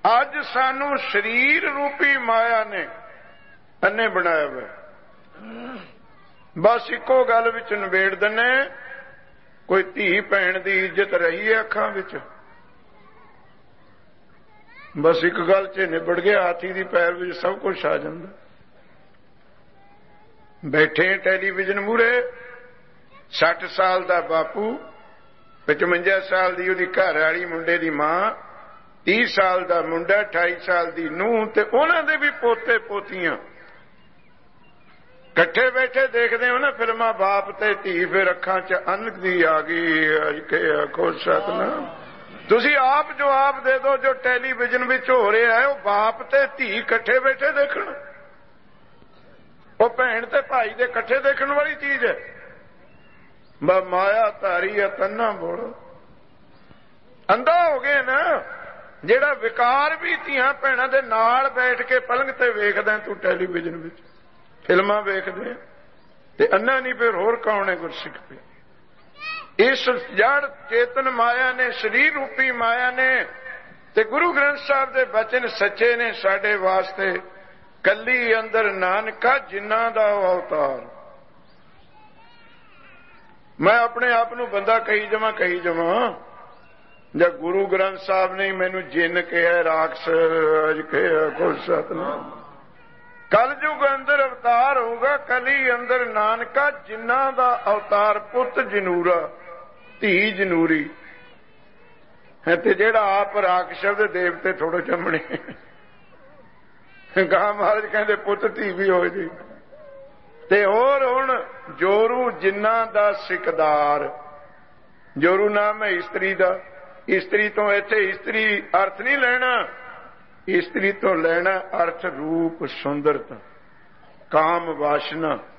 ਅੱਜ ਸਾਨੂੰ ਸਰੀਰ ਰੂਪੀ ਮਾਇਆ ਨੇ ਅੰਨੇ ਬਣਾਇਆ ਹੋਇਆ। ਬਸ ਇੱਕੋ ਗੱਲ ਵਿੱਚ ਨਿਬੇੜ ਦਿੰਨੇ, ਕੋਈ ਧੀ ਭੈਣ ਦੀ ਇੱਜ਼ਤ ਰਹੀ ਹੈ ਅੱਖਾਂ ਵਿੱਚ? ਬਸ ਇੱਕ ਗੱਲ 'ਚ ਨਿਬੜ ਗਿਆ, ਹਾਥੀ ਦੀ ਪੈਰ ਵਿੱਚ ਸਭ ਕੁਝ ਆ ਜਾਂਦਾ। ਬੈਠੇ ਟੈਲੀਵਿਜ਼ਨ ਮੂਹਰੇ, 60 ਸਾਲ ਦਾ ਬਾਪੂ, 55 ਸਾਲ ਦੀ ਉਹਦੀ ਘਰ ਵਾਲੀ, ਮੁੰਡੇ ਦੀ ਮਾਂ, 30 ਸਾਲ ਦਾ ਮੁੰਡਾ, 28 ਸਾਲ ਦੀ ਨੂੰਹ, ਤੇ ਉਹਨਾਂ ਦੇ ਵੀ ਪੋਤੇ ਪੋਤੀਆਂ ਇਕੱਠੇ ਬੈਠੇ ਦੇਖਦੇ ਹੋ ਨਾ ਫਿਲਮਾਂ, ਬਾਪ ਤੇ ਧੀ। ਫਿਰ ਅੱਖਾਂ 'ਚ ਅਨਕ ਦੀ ਆ ਗਈ, ਅਜ ਕੇ ਆਖੋ ਸਤਿਨਾਮ। ਤੁਸੀਂ ਆਪ ਜਵਾਬ ਦੇ ਦਿਓ, ਜੋ ਟੈਲੀਵਿਜ਼ਨ ਵਿੱਚ ਹੋ ਰਿਹਾ ਹੈ ਉਹ ਬਾਪ ਤੇ ਧੀ ਇਕੱਠੇ ਬੈਠੇ ਦੇਖਣ, ਉਹ ਭੈਣ ਤੇ ਭਾਈ ਦੇ ਇਕੱਠੇ ਦੇਖਣ ਵਾਲੀ ਚੀਜ਼ ਹੈ? ਮਾਇਆ ਧਾਰੀ ਹੈ ਤੰਨਾ ਬੋਲ, ਅੰਧਾ ਹੋ ਗਏ ਨਾ। ਜਿਹੜਾ ਵਿਕਾਰ ਵੀ ਧੀਆਂ ਭੈਣਾਂ ਦੇ ਨਾਲ ਬੈਠ ਕੇ ਪਲੰਘ ਤੇ ਵੇਖਦਾ ਤੂੰ ਟੈਲੀਵਿਜ਼ਨ ਵਿੱਚ, ਫਿਲਮਾਂ ਵੇਖਦੇ ਆ, ਤੇ ਅੰਨਾ ਨਹੀਂ ਫਿਰ ਹੋਰ ਕੌਣ ਹੈ ਗੁਰਸਿੱਖ ਤੇ? ਇਸ ਜੜ ਚੇਤਨ ਮਾਇਆ ਨੇ, ਸਰੀਰ ਰੂਪੀ ਮਾਇਆ ਨੇ, ਤੇ ਗੁਰੂ ਗ੍ਰੰਥ ਸਾਹਿਬ ਦੇ ਬਚਨ ਸੱਚੇ ਨੇ ਸਾਡੇ ਵਾਸਤੇ। ਕੱਲੀ ਅੰਦਰ ਨਾਨਕਾ ਜਿਨ੍ਹਾਂ ਦਾ ਅਵਤਾਰ। ਮੈਂ ਆਪਣੇ ਆਪ ਨੂੰ ਬੰਦਾ ਕਹੀ ਜਾਵਾਂ, ਜਦ ਗੁਰੂ ਗ੍ਰੰਥ ਸਾਹਿਬ ਨੇ ਮੈਨੂੰ ਜਿੰਨ ਕਿਹਾ, ਰਾਖਸ਼ ਅਜ ਕਿਹਾ, ਕੋਈ ਸਤਿਨਾਮ। ਕਲਯੁਗ ਅੰਦਰ ਅਵਤਾਰ ਹੋਊਗਾ, ਕਲੀ ਅੰਦਰ ਨਾਨਕਾ ਜਿਨ੍ਹਾਂ ਦਾ ਅਵਤਾਰ। ਪੁੱਤ ਜਨੂਰਾ, ਧੀ ਜਨੂਰੀ ਹੈ, ਤੇ ਜਿਹੜਾ ਆਪ ਰਾਖਸ਼ ਦੇ ਦੇਵਤੇ ਥੋੜੋ ਜੰਮਣੇ। ਗਾਂ ਮਹਾਰਾਜ ਕਹਿੰਦੇ ਪੁੱਤ ਧੀ ਵੀ ਹੋ ਜੀ। ਤੇ ਹੋਰ ਹੁਣ ਜੋਰੂ ਜਿਨ੍ਹਾਂ ਦਾ ਸਿਕਦਾਰ। ਜੋਰੂ ਨਾਮ ਹੈ ਇਸਤਰੀ ਦਾ। ਇਸਤਰੀ ਤੋਂ ਇੱਥੇ ਇਸਤਰੀ ਅਰਥ ਨਹੀਂ ਲੈਣਾ, ਇਸਤਰੀ ਤੋਂ ਲੈਣਾ ਅਰਥ ਰੂਪ ਸੁੰਦਰਤਾ, ਕਾਮ ਵਾਸ਼ਨਾ।